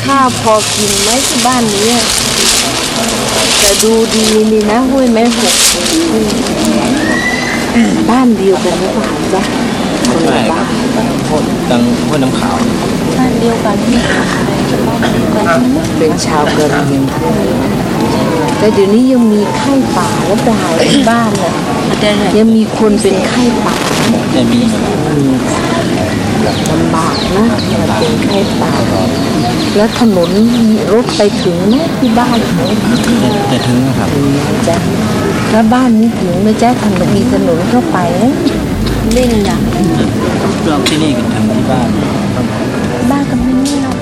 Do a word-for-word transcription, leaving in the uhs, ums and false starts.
ข้าวพอกินไหมที่บ้านนี้แต่ดูดีนี่นะห้วยแม่หกบ้านเดียวกันหรือเปล่าจ๊ะคนละบ้านตังห้วยน้ำขาวบ้านเดียวกันที่เป็นชาวกะเหรี่ยงแต่เดี๋ยวนี้ยังมีไข้ป่าแล้วไปหาที่บ้านน่ะยังมีคนเป็นไข้ป่าจะมีลำบากนะมาเป็นไข้ป่าแล้วถนนมีรถไปถึงไหมที่บ้านไหมจะถึงนะครับจ้ะแล้วบ้านนี้ถึงไหมจ๊ะถนนมีถนนเข้าไปเล่นนะเราที่นี่กันถึงที่บ้านบ้านก็ไม่นี่เรา